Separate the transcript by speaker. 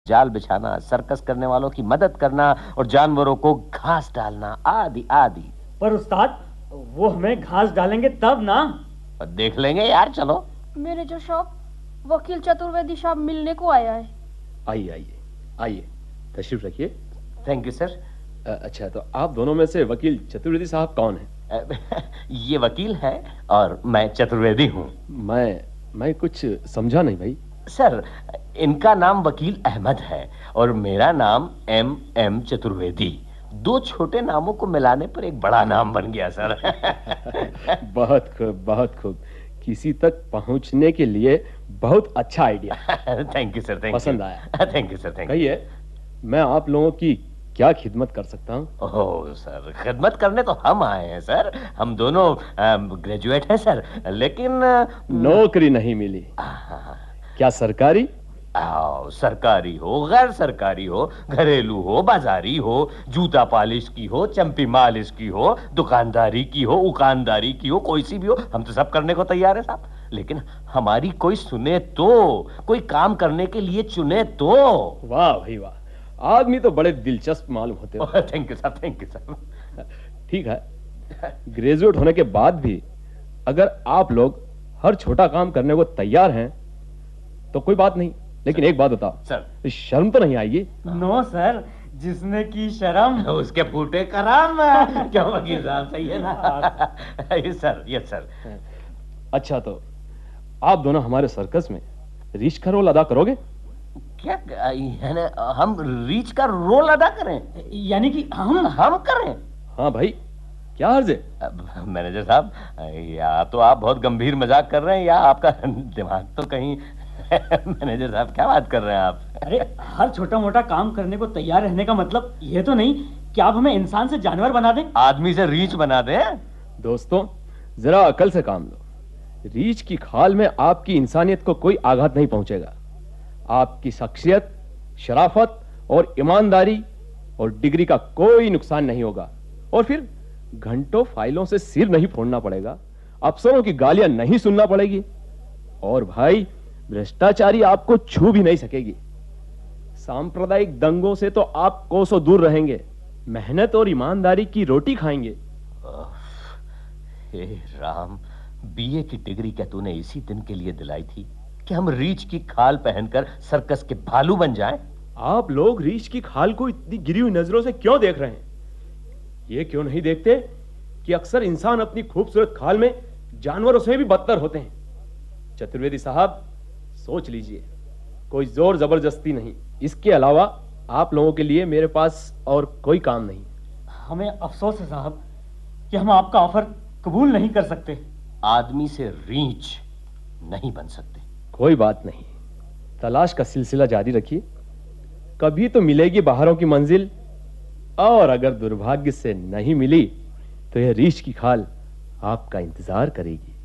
Speaker 1: जाल बिछाना, सर्कस करने वालों की मदद करना और जानवरों को घास डालना आदि आदि।
Speaker 2: पर उस्ताद, वो हमें घास डालेंगे तब ना।
Speaker 1: देख लेंगे यार, चलो।
Speaker 3: मैनेजर साहब, वकील चतुर्वेदी साहब मिलने को आया है।
Speaker 4: आइए आइए आइए, तशरीफ रखिए।
Speaker 1: Thank you sir.
Speaker 4: अच्छा, तो आप दोनों में से वकील चतुर्वेदी साहब कौन हैं?
Speaker 1: ये वकील है और मैं चतुर्वेदी हूँ।
Speaker 4: मैं कुछ समझा नहीं भाई।
Speaker 1: सर, इनका नाम वकील अहमद है और मेरा नाम M चतुर्वेदी। दो छोटे नामों को मिलाने पर एक बड़ा नाम बन गया सर।
Speaker 4: बहुत खूब, बहुत खूब। किसी तक पहुंचने के लिए बहुत अच्छा idea.
Speaker 1: Thank you sir, thank you.
Speaker 4: पसंद आया।
Speaker 1: Thank you sir, thank you.
Speaker 4: कहिए, मैं आप लोगों की क्या खिदमत कर सकता हूँ?
Speaker 1: ओह सर, खिदमत करने तो हम आए हैं सर। हम दोनों ग्रेजुएट हैं सर, लेकिन
Speaker 4: नौकरी नहीं मिली। क्या सरकारी?
Speaker 1: सरकारी हो, गैर सरकारी हो, घरेलू हो, बाजारी हो, जूता पालिश की हो, चंपी मालिश की हो, दुकानदारी की हो, उकानदारी की हो, कोई सी भी हो, हम तो सब करने को तैयार है साहब। लेकिन हमारी कोई सुने तो, कोई काम करने के लिए चुने तो।
Speaker 4: वाह भाई वाह, आदमी तो बड़े दिलचस्प मालूम होते हो।
Speaker 1: थैंक यू साहब, थैंक यू साहब।
Speaker 4: ठीक है, ग्रेजुएट होने के बाद भी अगर आप लोग हर छोटा काम करने को तैयार हैं तो कोई बात नहीं, लेकिन एक बात बताओ
Speaker 1: सर,
Speaker 4: शर्म तो नहीं आएगी?
Speaker 2: नो सर, जिसने की शर्म
Speaker 1: उसके फूटे करम। क्यों वकील साहब, सही है ना? Yes sir, yes sir.
Speaker 4: अच्छा, तो आप दोनों हमारे सर्कस में रीछ का रोल अदा करोगे?
Speaker 1: क्या यानी हम रीच का रोल अदा करें?
Speaker 2: यानी कि
Speaker 1: हम करें?
Speaker 4: हाँ भाई, क्या अर्ज है?
Speaker 1: मैनेजर साहब, या तो आप बहुत गंभीर मजाक कर रहे हैं या आपका दिमाग तो कहीं। मैनेजर साहब, क्या बात कर रहे हैं आप?
Speaker 2: अरे, हर छोटा मोटा काम करने को तैयार रहने का मतलब ये तो नहीं कि आप हमें इंसान से जानवर बना दें,
Speaker 1: आदमी से रीच बना दें।
Speaker 4: दोस्तों, जरा अकल से काम लो। रीछ की खाल में आपकी इंसानियत को कोई आघात नहीं पहुंचेगा। आपकी शख्सियत, शराफत और ईमानदारी और डिग्री का कोई नुकसान नहीं होगा। और फिर घंटों फाइलों से सिर नहीं फोड़ना पड़ेगा, अफसरों की गालियां नहीं सुनना पड़ेगी, और भाई भ्रष्टाचारी आपको छू भी नहीं सकेगी। सांप्रदायिक दंगों से तो आप कोसों दूर रहेंगे, मेहनत और ईमानदारी की रोटी खाएंगे।
Speaker 1: हे राम, बीए की डिग्री क्या तूने इसी दिन के लिए दिलाई थी कि हम रीछ की खाल पहनकर सर्कस के भालू बन जाएं?
Speaker 4: आप लोग रीछ की खाल को इतनी गिरी हुई नजरों से क्यों देख रहे हैं? ये क्यों नहीं देखते कि अक्सर इंसान अपनी खूबसूरत खाल में जानवरों से भी बदतर होते हैं? चतुर्वेदी साहब, सोच लीजिए, कोई जोर जबरदस्ती नहीं। इसके अलावा आप लोगों के लिए मेरे पास और कोई काम नहीं।
Speaker 2: हमें अफसोस है साहब कि हम आपका ऑफर कबूल नहीं कर सकते।
Speaker 1: आदमी से रीछ नहीं बन सकते।
Speaker 4: कोई बात नहीं, तलाश का सिलसिला जारी रखिए, कभी तो मिलेगी बाहरों की मंजिल। और अगर दुर्भाग्य से नहीं मिली तो यह रीछ की खाल आपका इंतजार करेगी।